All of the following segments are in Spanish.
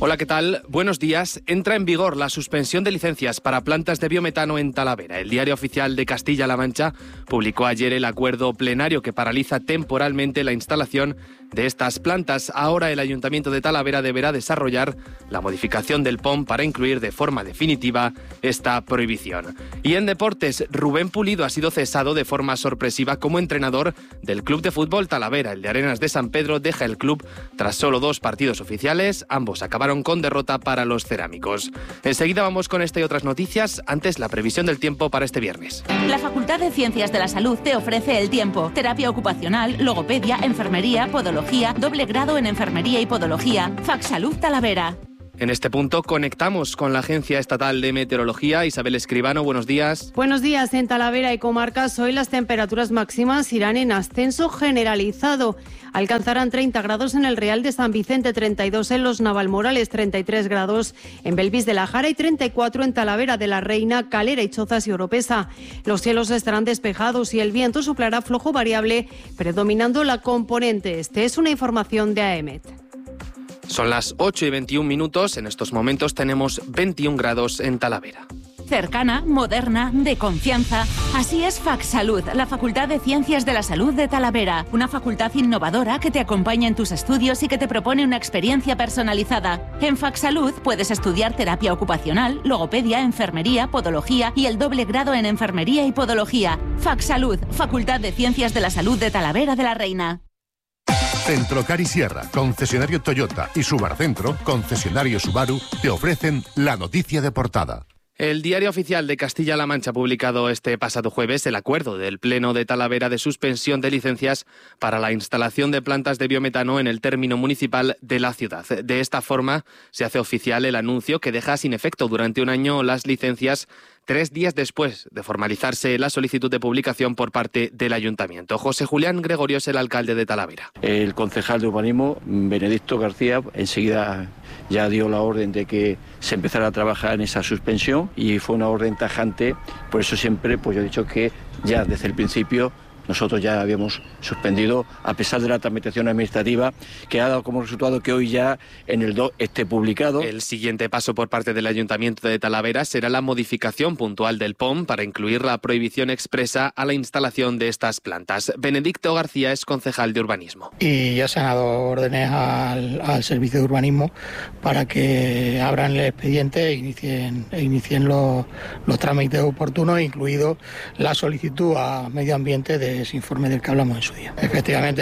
Hola, ¿qué tal? Buenos días. Entra en vigor la suspensión de licencias para plantas de biometano en Talavera. El Diario Oficial de Castilla-La Mancha publicó ayer el acuerdo plenario que paraliza temporalmente la instalación de estas plantas. Ahora el Ayuntamiento de Talavera deberá desarrollar la modificación del POM para incluir de forma definitiva esta prohibición. Y en deportes, Rubén Pulido ha sido cesado de forma sorpresiva como entrenador del Club de Fútbol Talavera. El de Arenas de San Pedro deja el club tras solo 2 partidos oficiales. Ambos acabaron con derrota para los cerámicos. Enseguida vamos con esta y otras noticias. Antes, la previsión del tiempo para este viernes. La Facultad de Ciencias de la Salud te ofrece el tiempo. Terapia ocupacional, logopedia, enfermería, podología, doble grado en enfermería y podología. Facsalud Talavera. En este punto conectamos con la Agencia Estatal de Meteorología. Isabel Escribano, buenos días. Buenos días. En Talavera y comarcas hoy las temperaturas máximas irán en ascenso generalizado. Alcanzarán 30 grados en el Real de San Vicente, 32 en los Navalmorales, 33 grados en Belvis de la Jara y 34 en Talavera de la Reina, Calera y Chozas y Oropesa. Los cielos estarán despejados y el viento soplará flojo variable, predominando la componente este. Es una información de AEMET. Son las 8:21. En estos momentos tenemos 21 grados en Talavera. Cercana, moderna, de confianza. Así es Facsalud, la Facultad de Ciencias de la Salud de Talavera. Una facultad innovadora que te acompaña en tus estudios y que te propone una experiencia personalizada. En Facsalud puedes estudiar terapia ocupacional, logopedia, enfermería, podología y el doble grado en enfermería y podología. Facsalud, Facultad de Ciencias de la Salud de Talavera de la Reina. Centrocar y Sierra, concesionario Toyota, y Subarcentro, concesionario Subaru, te ofrecen la noticia de portada. El Diario Oficial de Castilla-La Mancha ha publicado este pasado jueves el acuerdo del Pleno de Talavera de suspensión de licencias para la instalación de plantas de biometano en el término municipal de la ciudad. De esta forma se hace oficial el anuncio que deja sin efecto durante un año las licencias 3 días después de formalizarse la solicitud de publicación por parte del Ayuntamiento. José Julián Gregorio es el alcalde de Talavera. El concejal de urbanismo, Benedicto García, enseguida ya dio la orden de que se empezara a trabajar en esa suspensión y fue una orden tajante. Por eso siempre yo he dicho que ya desde el principio nosotros ya habíamos suspendido, a pesar de la tramitación administrativa, que ha dado como resultado que hoy ya en el 2 esté publicado. El siguiente paso por parte del Ayuntamiento de Talavera será la modificación puntual del POM para incluir la prohibición expresa a la instalación de estas plantas. Benedicto García es concejal de urbanismo. Y ya se han dado órdenes al servicio de urbanismo para que abran el expediente e inicien los trámites oportunos, incluido la solicitud a medio ambiente de ese informe del que hablamos en su día. Efectivamente,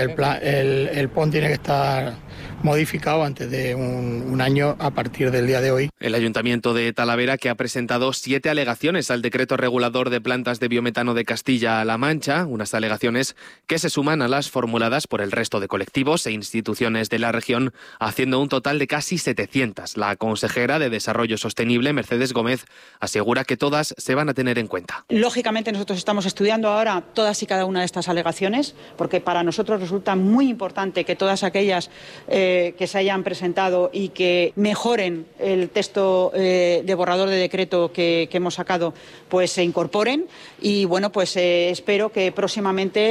el PON tiene que estar modificado antes de un año a partir del día de hoy. El Ayuntamiento de Talavera, que ha presentado 7 alegaciones al decreto regulador de plantas de biometano de Castilla-La Mancha, unas alegaciones que se suman a las formuladas por el resto de colectivos e instituciones de la región, haciendo un total de casi 700. La consejera de Desarrollo Sostenible, Mercedes Gómez, asegura que todas se van a tener en cuenta. Lógicamente nosotros estamos estudiando ahora todas y cada una de estas alegaciones, porque para nosotros resulta muy importante que todas aquellas que se hayan presentado y que mejoren el texto de borrador de decreto que hemos sacado, pues se incorporen y bueno, pues espero que próximamente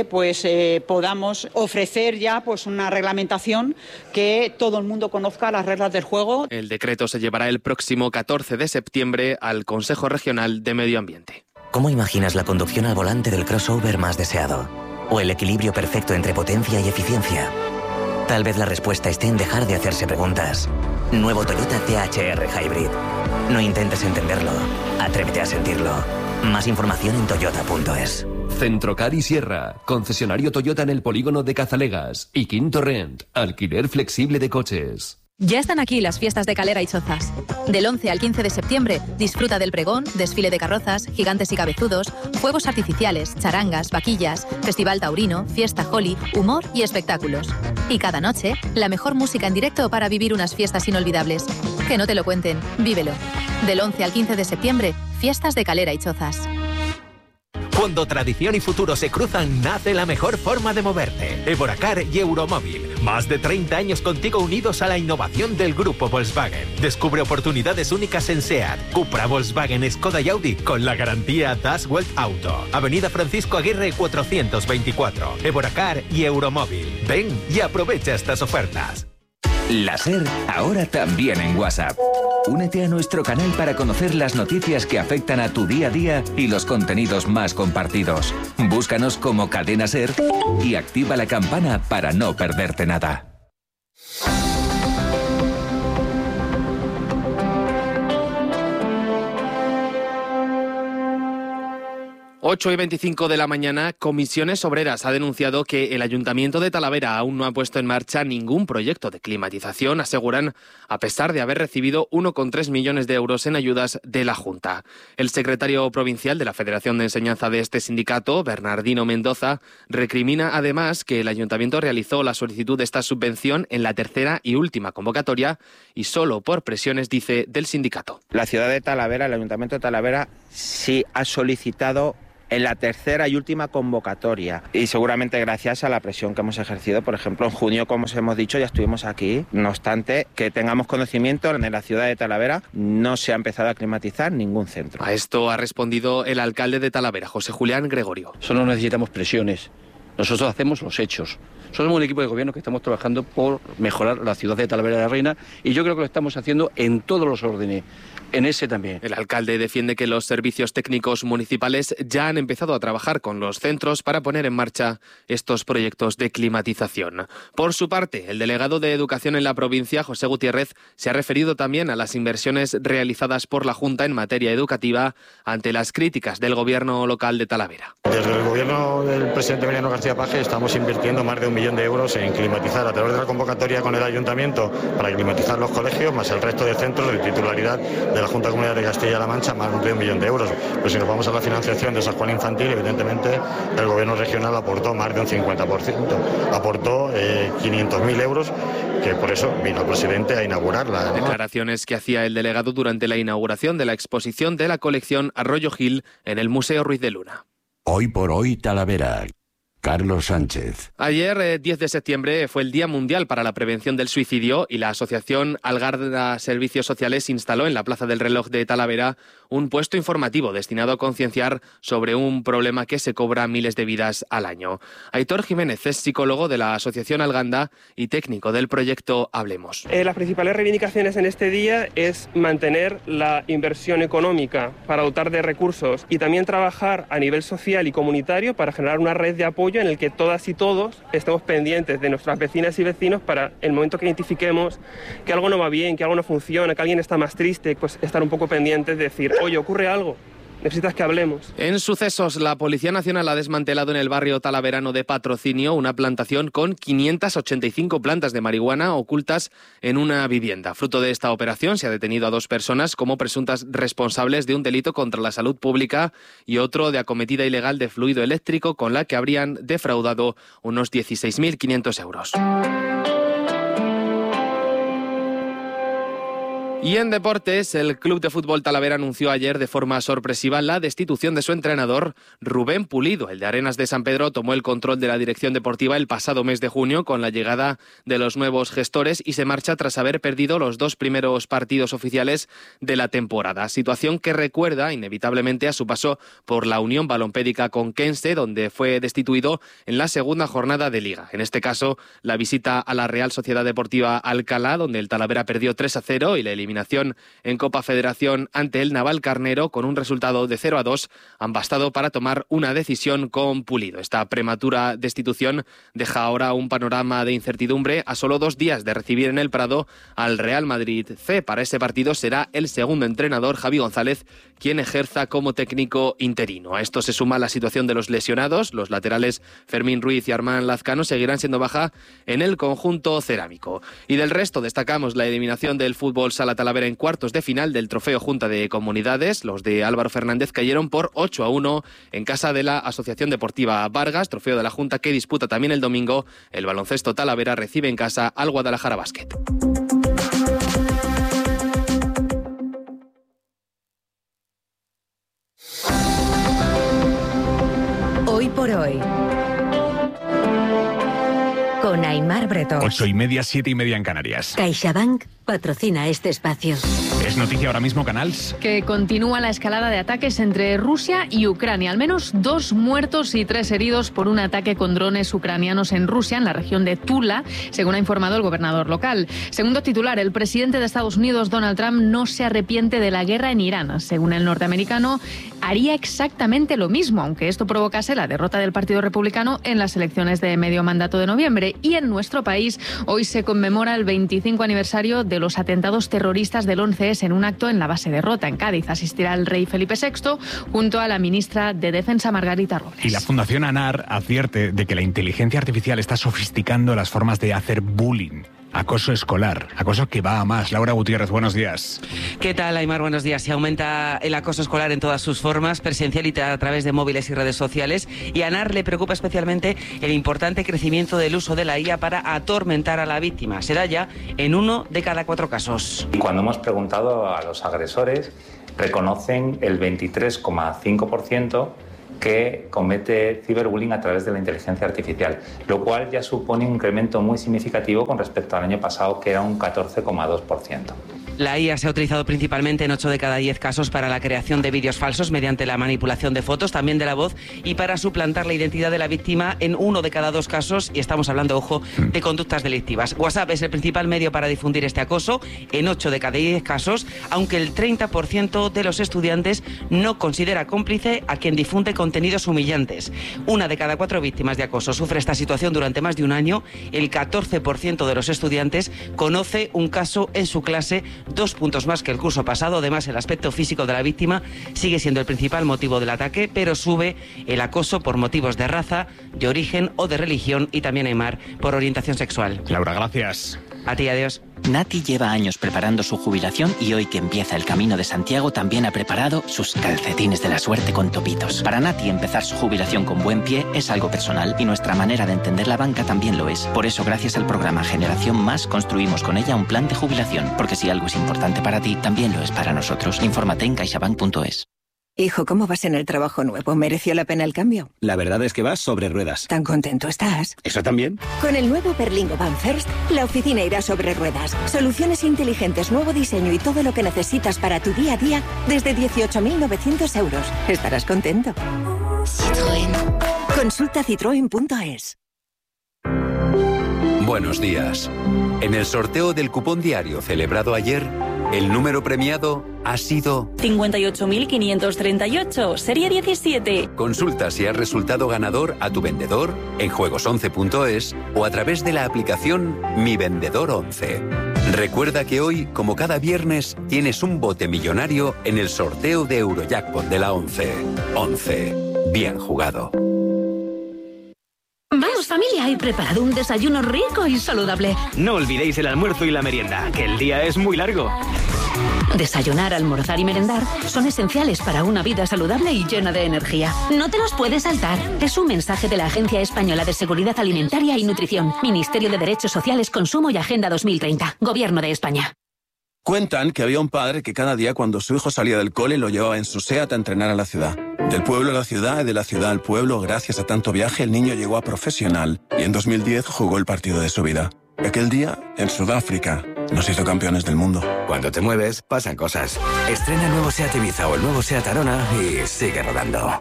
podamos ofrecer ya una reglamentación que todo el mundo conozca las reglas del juego. El decreto se llevará el próximo 14 de septiembre al Consejo Regional de Medio Ambiente. ¿Cómo imaginas la conducción al volante del crossover más deseado? ¿O el equilibrio perfecto entre potencia y eficiencia? Tal vez la respuesta esté en dejar de hacerse preguntas. Nuevo Toyota THR Hybrid. No intentes entenderlo, atrévete a sentirlo. Más información en toyota.es. Centrocar y Sierra, concesionario Toyota en el polígono de Cazalegas y Quinto Rent, alquiler flexible de coches. Ya están aquí las fiestas de Calera y Chozas. Del 11 al 15 de septiembre, disfruta del pregón, desfile de carrozas, gigantes y cabezudos, fuegos artificiales, charangas, vaquillas, festival taurino, fiesta Holi, humor y espectáculos. Y cada noche, la mejor música en directo para vivir unas fiestas inolvidables. Que no te lo cuenten, vívelo. Del 11 al 15 de septiembre, fiestas de Calera y Chozas. Cuando tradición y futuro se cruzan, nace la mejor forma de moverte. Evoracar y Euromóvil. Más de 30 años contigo unidos a la innovación del grupo Volkswagen. Descubre oportunidades únicas en SEAT, Cupra, Volkswagen, Skoda y Audi con la garantía Das Welt Auto. Avenida Francisco Aguirre 424. Evoracar y Euromóvil. Ven y aprovecha estas ofertas. La SER, ahora también en WhatsApp. Únete a nuestro canal para conocer las noticias que afectan a tu día a día y los contenidos más compartidos. Búscanos como Cadena SER y activa la campana para no perderte nada. Ocho y 25 de la mañana, Comisiones Obreras ha denunciado que el Ayuntamiento de Talavera aún no ha puesto en marcha ningún proyecto de climatización, aseguran, a pesar de haber recibido 1,3 millones de euros en ayudas de la Junta. El secretario provincial de la Federación de Enseñanza de este sindicato, Bernardino Mendoza, recrimina además que el Ayuntamiento realizó la solicitud de esta subvención en la tercera y última convocatoria y solo por presiones, dice, del sindicato. La ciudad de Talavera, el Ayuntamiento de Talavera, sí ha solicitado en la tercera y última convocatoria y seguramente gracias a la presión que hemos ejercido. Por ejemplo, en junio, como os hemos dicho, ya estuvimos aquí. No obstante, que tengamos conocimiento, en la ciudad de Talavera no se ha empezado a climatizar ningún centro. A esto ha respondido el alcalde de Talavera, José Julián Gregorio. Solo necesitamos presiones. Nosotros hacemos los hechos. Somos un equipo de gobierno que estamos trabajando por mejorar la ciudad de Talavera de la Reina y yo creo que lo estamos haciendo en todos los órdenes. En ese también. El alcalde defiende que los servicios técnicos municipales ya han empezado a trabajar con los centros para poner en marcha estos proyectos de climatización. Por su parte, el delegado de Educación en la provincia, José Gutiérrez, se ha referido también a las inversiones realizadas por la Junta en materia educativa ante las críticas del gobierno local de Talavera. Desde el gobierno del presidente Emiliano García Paje estamos invirtiendo más de 1 millón de euros en climatizar a través de la convocatoria con el ayuntamiento para climatizar los colegios, más el resto de centros de titularidad de la Junta Comunal de Castilla-La Mancha, más de 1 millón de euros. Pues si nos vamos a la financiación de esa escuela infantil, evidentemente el gobierno regional aportó más de un 50%. Aportó 500.000 euros, que por eso vino el presidente a inaugurarla, ¿no? Declaraciones que hacía el delegado durante la inauguración de la exposición de la colección Arroyo Gil en el Museo Ruiz de Luna. Hoy por hoy, Talavera. Carlos Sánchez. Ayer, 10 de septiembre, fue el Día Mundial para la Prevención del Suicidio y la asociación Algarda Servicios Sociales instaló en la Plaza del Reloj de Talavera un puesto informativo destinado a concienciar sobre un problema que se cobra miles de vidas al año. Aitor Jiménez es psicólogo de la asociación Alganda y técnico del proyecto Hablemos. Las principales reivindicaciones en este día es mantener la inversión económica para dotar de recursos y también trabajar a nivel social y comunitario para generar una red de apoyo en el que todas y todos estemos pendientes de nuestras vecinas y vecinos para el momento que identifiquemos que algo no va bien, que algo no funciona, que alguien está más triste, pues estar un poco pendientes de decir, oye, ocurre algo. Necesitas que hablemos. En sucesos, la Policía Nacional ha desmantelado en el barrio talaverano de Patrocinio una plantación con 585 plantas de marihuana ocultas en una vivienda. Fruto de esta operación se ha detenido a 2 personas como presuntas responsables de un delito contra la salud pública y otro de acometida ilegal de fluido eléctrico con la que habrían defraudado unos 16.500 euros. Y en deportes, el Club de Fútbol Talavera anunció ayer de forma sorpresiva la destitución de su entrenador, Rubén Pulido. El de Arenas de San Pedro tomó el control de la dirección deportiva el pasado mes de junio con la llegada de los nuevos gestores y se marcha tras haber perdido los 2 primeros partidos oficiales de la temporada. Situación que recuerda inevitablemente a su paso por la Unión Balompédica Conquense, donde fue destituido en la segunda jornada de Liga. En este caso, la visita a la Real Sociedad Deportiva Alcalá, donde el Talavera perdió 3-0 y la eliminación en Copa Federación ante el Navalcarnero con un resultado de 0-2 han bastado para tomar una decisión con Pulido. Esta prematura destitución deja ahora un panorama de incertidumbre a solo 2 días de recibir en el Prado al Real Madrid C. Para ese partido será el segundo entrenador, Javi González, quien ejerza como técnico interino. A esto se suma la situación de los lesionados. Los laterales Fermín Ruiz y Armán Lazcano seguirán siendo baja en el conjunto cerámico. Y del resto destacamos la eliminación del fútbol sala Talavera en cuartos de final del Trofeo Junta de Comunidades. Los de Álvaro Fernández cayeron por 8-1 en casa de la Asociación Deportiva Vargas, trofeo de la Junta que disputa también el domingo. El baloncesto Talavera recibe en casa al Guadalajara Basket. Hoy por hoy, con Aimar Bretós. 8:30, 7:30 en Canarias. CaixaBank patrocina este espacio. Es noticia ahora mismo, Canals. Que continúa la escalada de ataques entre Rusia y Ucrania. Al menos 2 muertos y 3 heridos por un ataque con drones ucranianos en Rusia, en la región de Tula, según ha informado el gobernador local. Segundo titular, el presidente de Estados Unidos, Donald Trump, no se arrepiente de la guerra en Irán. Según el norteamericano, haría exactamente lo mismo, aunque esto provocase la derrota del Partido Republicano en las elecciones de medio mandato de noviembre. Y en nuestro país, hoy se conmemora el 25 aniversario de los atentados terroristas del 11S en un acto en la base de Rota, en Cádiz. Asistirá el rey Felipe VI junto a la ministra de Defensa, Margarita Robles. Y la Fundación ANAR advierte de que la inteligencia artificial está sofisticando las formas de hacer bullying. Acoso escolar, acoso que va a más. Laura Gutiérrez, buenos días. ¿Qué tal, Aymar? Buenos días. Se aumenta el acoso escolar en todas sus formas, presencial y a través de móviles y redes sociales. Y a ANAR le preocupa especialmente el importante crecimiento del uso de la IA para atormentar a la víctima. Se da ya en 1 de cada 4 casos. Y cuando hemos preguntado a los agresores, reconocen el 23,5% que comete ciberbullying a través de la inteligencia artificial, lo cual ya supone un incremento muy significativo con respecto al año pasado, que era un 14,2%. La IA se ha utilizado principalmente en 8 de cada 10 casos para la creación de vídeos falsos mediante la manipulación de fotos, también de la voz, y para suplantar la identidad de la víctima en 1 de cada 2 casos, y estamos hablando, ojo, de conductas delictivas. WhatsApp es el principal medio para difundir este acoso en 8 de cada 10 casos, aunque el 30% de los estudiantes no considera cómplice a quien difunde contenidos humillantes. 1 de cada 4 víctimas de acoso sufre esta situación durante más de un año. El 14% de los estudiantes conoce un caso en su clase, 2 puntos más que el curso pasado. Además, el aspecto físico de la víctima sigue siendo el principal motivo del ataque, pero sube el acoso por motivos de raza, de origen o de religión, y también, Aymar, por orientación sexual. Laura, gracias. A ti, adiós. Nati lleva años preparando su jubilación y hoy que empieza el Camino de Santiago también ha preparado sus calcetines de la suerte con topitos. Para Nati, empezar su jubilación con buen pie es algo personal y nuestra manera de entender la banca también lo es. Por eso, gracias al programa Generación Más, construimos con ella un plan de jubilación, porque si algo es importante para ti, también lo es para nosotros. Infórmate en caixabank.es. Hijo, ¿cómo vas en el trabajo nuevo? ¿Mereció la pena el cambio? La verdad es que vas sobre ruedas. ¿Tan contento estás? ¿Eso también? Con el nuevo Berlingo Van First, la oficina irá sobre ruedas. Soluciones inteligentes, nuevo diseño y todo lo que necesitas para tu día a día desde 18.900 euros. Estarás contento. Citroën. Consulta citroen.es. Buenos días. En el sorteo del cupón diario celebrado ayer, el número premiado ha sido 58.538, serie 17. Consulta si has resultado ganador a tu vendedor en juegos11.es o a través de la aplicación Mi Vendedor 11. Recuerda que hoy, como cada viernes, tienes un bote millonario en el sorteo de Eurojackpot de la 11. 11. Bien jugado. Vamos, familia, he preparado un desayuno rico y saludable. No olvidéis el almuerzo y la merienda, que el día es muy largo. Desayunar, almorzar y merendar son esenciales para una vida saludable y llena de energía. No te los puedes saltar. Es un mensaje de la Agencia Española de Seguridad Alimentaria y Nutrición, Ministerio de Derechos Sociales, Consumo y Agenda 2030, Gobierno de España. Cuentan que había un padre que cada día cuando su hijo salía del cole lo llevaba en su SEAT a entrenar a la ciudad. Del pueblo a la ciudad y de la ciudad al pueblo, gracias a tanto viaje, el niño llegó a profesional y en 2010 jugó el partido de su vida. Aquel día, en Sudáfrica, nos hizo campeones del mundo. Cuando te mueves, pasan cosas. Estrena el nuevo SEAT Ibiza o el nuevo SEAT Arona y sigue rodando.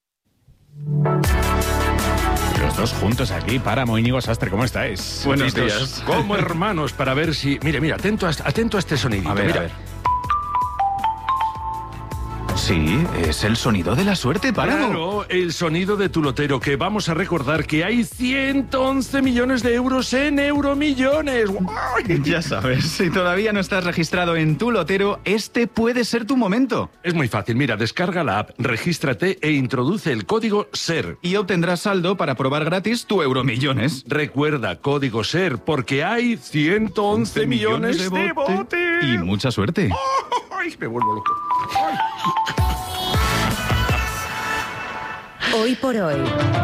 Los dos juntos aquí, Páramo, Íñigo Sastre, ¿cómo estáis? Buenos días. Como hermanos, para ver si... Mira, atento a este sonidito. A ver. Sí, es el sonido de la suerte, Páramo. Claro, el sonido de tu lotero, que vamos a recordar que hay 111 millones de euros en Euromillones. Ya sabes, si todavía no estás registrado en tu lotero, este puede ser tu momento. Es muy fácil, mira, descarga la app, regístrate e introduce el código SER. Y obtendrás saldo para probar gratis tu Euromillones. Recuerda, código SER, porque hay 111 millones de botes. Y mucha suerte. ¡Ay, me vuelvo loco! ¡Ay! Hoy por hoy,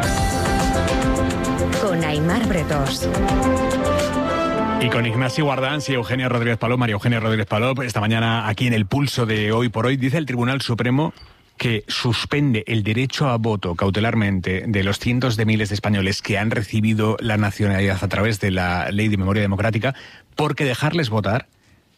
con Aymar Bretos. Y con Ignacio Guardans y Eugenia Rodríguez Palop, María Eugenia Rodríguez Palop, esta mañana aquí en el pulso de Hoy por Hoy, dice el Tribunal Supremo que suspende el derecho a voto cautelarmente de los cientos de miles de españoles que han recibido la nacionalidad a través de la Ley de Memoria Democrática, porque dejarles votar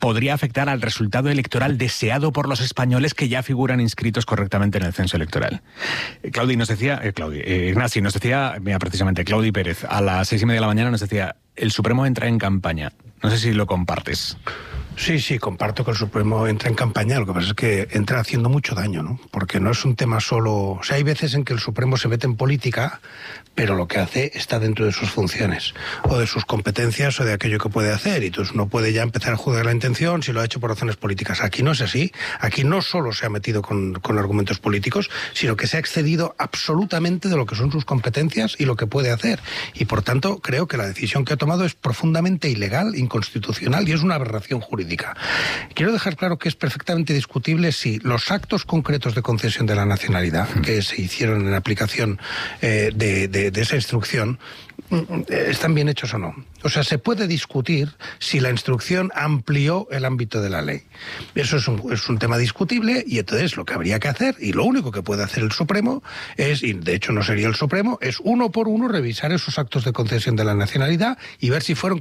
podría afectar al resultado electoral deseado por los españoles que ya figuran inscritos correctamente en el censo electoral. Claudi nos decía, Ignasi nos decía, mira, precisamente Claudi Pérez, a las 6:30 de la mañana nos decía, el Supremo entra en campaña. No sé si lo compartes. Sí, comparto que el Supremo entra en campaña. Lo que pasa es que entra haciendo mucho daño, ¿no? Porque no es un tema solo... O sea, hay veces en que el Supremo se mete en política, pero lo que hace está dentro de sus funciones, o de sus competencias, o de aquello que puede hacer. Y entonces uno puede ya empezar a juzgar la intención si lo ha hecho por razones políticas. Aquí no es así. Aquí no solo se ha metido con argumentos políticos, sino que se ha excedido absolutamente de lo que son sus competencias y lo que puede hacer. Y por tanto, creo que la decisión que ha tomado es profundamente ilegal, inconstitucional, y es una aberración jurídica. Quiero dejar claro que es perfectamente discutible si los actos concretos de concesión de la nacionalidad que se hicieron en aplicación de esa instrucción están bien hechos o no. O sea, se puede discutir si la instrucción amplió el ámbito de la ley. Eso es un tema discutible, y entonces lo que habría que hacer, y lo único que puede hacer el Supremo es, y de hecho no sería el Supremo, es uno por uno revisar esos actos de concesión de la nacionalidad y ver si fueron